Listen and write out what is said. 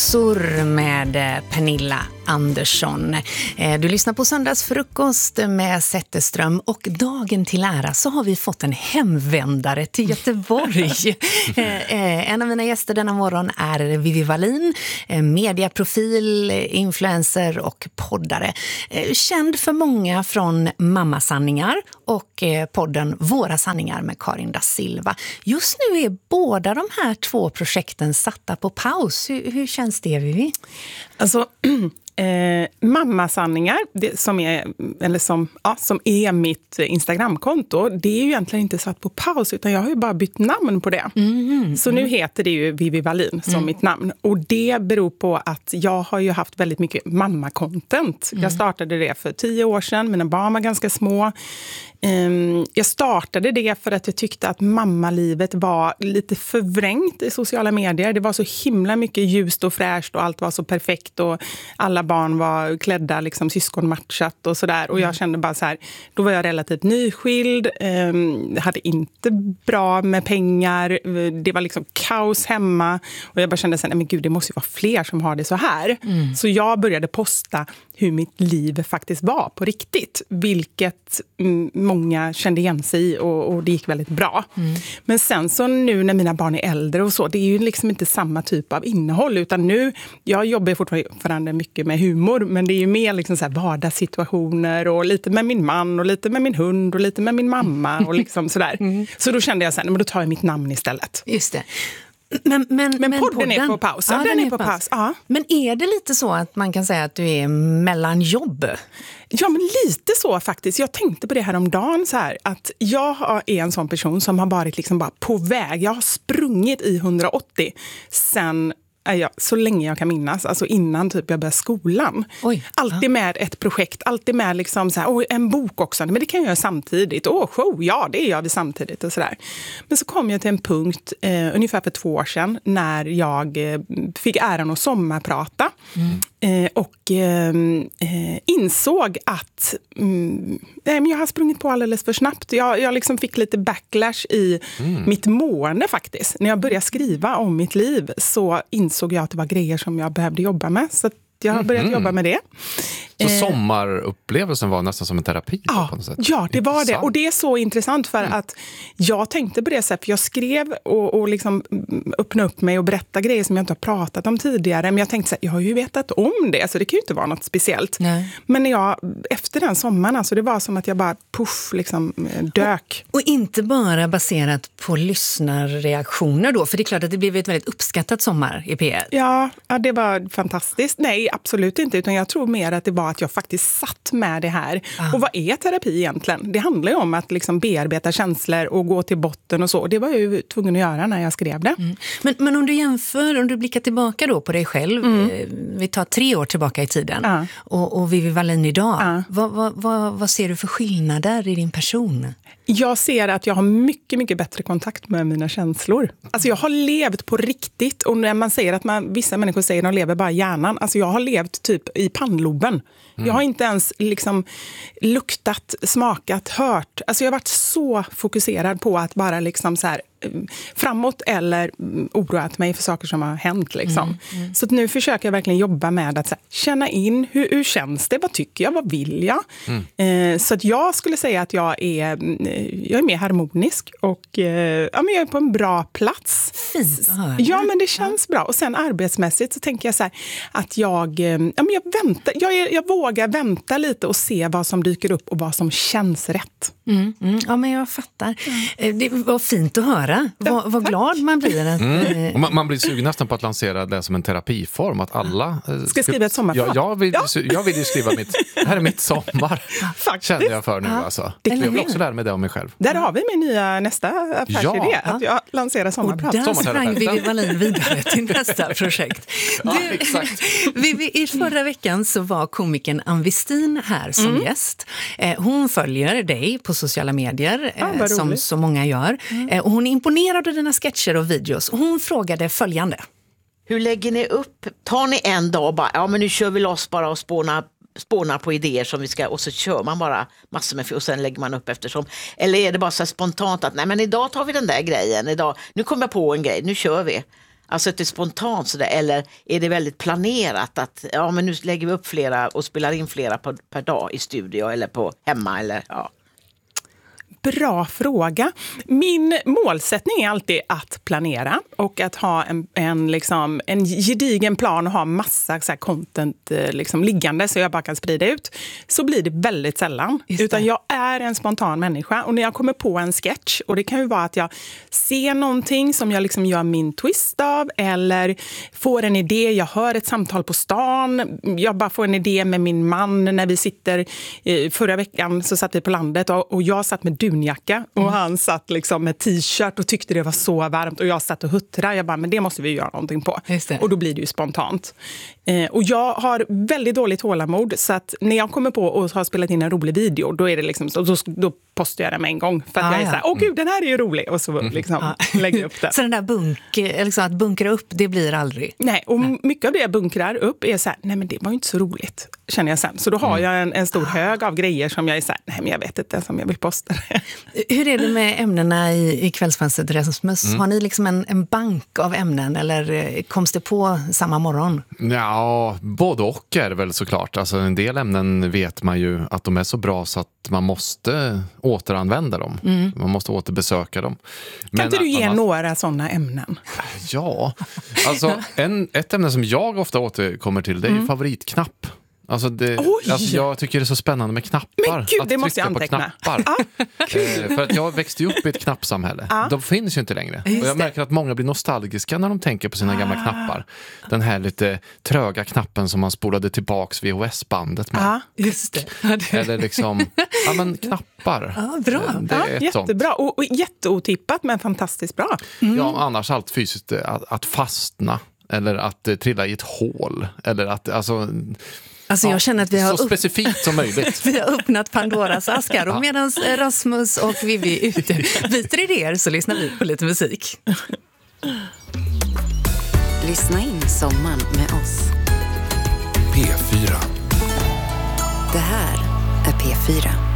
Massor med Pernilla Andersson. Du lyssnar på Söndagsfrukost med Zetterström och dagen till ära så har vi fått en hemvändare till Göteborg. En av mina gäster denna morgon är Vivi Wallin, mediaprofil, influencer och poddare. Känd för många från Mammasanningar och podden Våra sanningar med Karin da Silva. Just nu är båda de här två projekten satta på paus. Hur känns det, Vivi? Alltså, Mammasanningar, det som är mitt Instagramkonto, det är ju egentligen inte satt på paus, utan jag har ju bara bytt namn på det. Så nu heter det ju Vivi Wallin som mitt namn. Och det beror på att jag har ju haft väldigt mycket mamma-content. Jag startade det för 10 år sedan, mina barn var ganska små. Jag startade det för att jag tyckte att mammalivet var lite förvrängt i sociala medier. Det var så himla mycket ljust och fräscht och allt var så perfekt och alla barn var klädda liksom syskonmatchat och sådär. Och jag kände bara så här, då var jag relativt nyskild, hade inte bra med pengar, det var liksom kaos hemma och jag bara kände så här, nej men gud, det måste ju vara fler som har det så här. Så jag började posta hur mitt liv faktiskt var på riktigt, vilket många kände igen sig i och det gick väldigt bra. Men sen så nu när mina barn är äldre och så, det är ju liksom inte samma typ av innehåll, utan nu, jag jobbar fortfarande mycket med humor, men det är ju mer liksom så här vardagssituationer och lite med min man och lite med min hund och lite med min mamma och liksom sådär. Så då kände jag så här, men då tar jag mitt namn istället. Just det. Men podden är på paus. Ja, den är på paus. Ja. Men är det lite så att man kan säga att du är mellan jobb? Ja, men lite så faktiskt. Jag tänkte på det här om dagen så här, att jag är en sån person som har varit liksom bara på väg. Jag har sprungit i 180 sen så länge jag kan minnas, alltså innan typ jag började skolan. Alltid med ett projekt, alltid med liksom så här, en bok också, men det kan jag göra samtidigt. Show, ja, det gör vi samtidigt och sådär. Men så kom jag till en punkt ungefär för 2 år sedan när jag fick äran att sommarprata och insåg att jag har sprungit på alldeles för snabbt. Jag liksom fick lite backlash i mitt mående faktiskt. När jag började skriva om mitt liv så insåg jag att det var grejer som jag behövde jobba med. Så jag har börjat jobba med det. Så sommarupplevelsen var nästan som en terapi på något sätt? Ja, det var det. Och det är så intressant för att jag tänkte på det sättet. För jag skrev och liksom öppnade upp mig och berättade grejer som jag inte har pratat om tidigare. Men jag tänkte så här, jag har ju vetat om det. Så det kan ju inte vara något speciellt. Nej. Men efter den sommaren, alltså, det var som att jag bara liksom dök. Och inte bara baserat på lyssnarreaktioner då. För det är klart att det blev ett väldigt uppskattat sommar i P1. Ja, det var fantastiskt. Nej, absolut inte. Utan jag tror mer att det var att jag faktiskt satt med det här. Och vad är terapi egentligen? Det handlar ju om att liksom bearbeta känslor och gå till botten och så. Det var jag ju tvungen att göra när jag skrev det. Men om du blickar tillbaka då på dig själv, vi tar 3 år tillbaka i tiden och Vivi Wallin idag. Vad ser du för skillnader i din person? Jag ser att jag har mycket, mycket bättre kontakt med mina känslor. Alltså jag har levt på riktigt. Och när man säger att vissa människor säger att de lever bara i hjärnan. Alltså jag har levt typ i pannloben. Jag har inte ens liksom luktat, smakat, hört. Alltså jag har varit så fokuserad på att bara liksom så här framåt eller oroat mig för saker som har hänt liksom. Så att nu försöker jag verkligen jobba med att så här, känna in hur känns det, vad tycker jag, vad vill jag? Så att jag skulle säga att jag är mer harmonisk och men jag är på en bra plats. Fint. Ja, men det känns bra. Och sen arbetsmässigt så tänker jag så här att jag väntar, jag vågar vänta lite och se vad som dyker upp och vad som känns rätt. Ja, men jag fattar. Det var fint att höra. Vad glad man blir. Man blir sugen nästan på att lansera det som en terapiform. Att alla ska skriva ett sommarprat. Jag vill ju skriva det här är mitt sommar. Känner jag för nu alltså. Jag vill också lära mig det om mig själv. Där har vi min nästa affärsidé. Att jag lanserar sommarprat. Och där sprang Vivi Wallin vidare till nästa projekt. Exakt. I förra veckan så var komikern Ann Westin här som gäst. Hon följer dig på sociala medier som så många gör. Och hon är imponerad av dina sketcher och videos. Hon frågade följande. Hur lägger ni upp? Tar ni en dag och bara, men nu kör vi loss bara och spånar på idéer som vi ska, och så kör man bara massor med, och sen lägger man upp eftersom. Eller är det bara så spontant att nej men idag tar vi den där grejen, nu kommer jag på en grej, nu kör vi. Alltså att det är spontant sådär, eller är det väldigt planerat att men nu lägger vi upp flera och spelar in flera per dag i studio eller på hemma eller ja. Bra fråga. Min målsättning är alltid att planera och att ha en gedigen plan och ha massa så här content liksom liggande så jag bara kan sprida ut. Så blir det väldigt sällan. Utan jag är en spontan människa och när jag kommer på en sketch, och det kan ju vara att jag ser någonting som jag liksom gör min twist av eller får en idé, jag hör ett samtal på stan, jag bara får en idé med min man när vi sitter, förra veckan så satt vi på landet och jag satt med dunjacka och han satt liksom med t-shirt och tyckte det var så varmt och jag satt och huttrade. Jag bara, men det måste vi göra någonting på. Och då blir det ju spontant. Och jag har väldigt dåligt tålamod så att när jag kommer på och har spelat in en rolig video då är det liksom då postar jag den med en gång för att jag är så här, åh gud den här är ju rolig och så liksom lägger jag upp den. Så den där liksom att bunkra upp, det blir aldrig? Nej, och mycket av det jag bunkrar upp är så här, nej men det var ju inte så roligt känner jag sen. Så då har jag en stor hög av grejer som jag är så här, nej men jag vet inte ens om jag vill posta det. Hur är det med ämnena i Kvällsfönstret, Rasmus? Har ni liksom en bank av ämnen eller koms det på samma morgon? Ja, både och är det väl såklart. Alltså en del ämnen vet man ju att de är så bra så att man måste återanvända dem. Man måste återbesöka dem. Kan inte du ge några sådana ämnen? Ja, alltså ett ämne som jag ofta återkommer till det är ju favoritknapp. Alltså jag tycker det är så spännande med knappar. Men gud, att det måste jag anteckna. För att jag växte upp i ett knappsamhälle. De finns ju inte längre. Och jag märker att många blir nostalgiska när de tänker på sina gamla knappar. Den här lite tröga knappen som man spolade tillbaks VHS-bandet med. Just det. Eller liksom, knappar. Bra. Det är jättebra. Och jätteotippat men fantastiskt bra. Ja, annars allt fysiskt att fastna. Eller att trilla i ett hål. Eller att, Alltså jag känner att vi har så specifikt som möjligt. Vi har öppnat Pandoras askar och medan Rasmus och Vivi ute byter idéer så lyssnar vi på lite musik. Lyssna in sommaren med oss. P4. Det här är P4.